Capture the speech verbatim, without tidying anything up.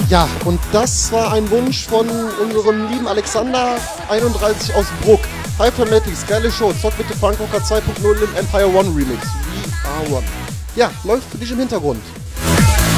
Ja, und das war ein Wunsch von unserem lieben Alexander einunddreißig aus Bruck. Hi Fanatics, geile Show, zock bitte Funkoker zwei punkt null im Empire One Remix. We are one. Ja, läuft für dich im Hintergrund.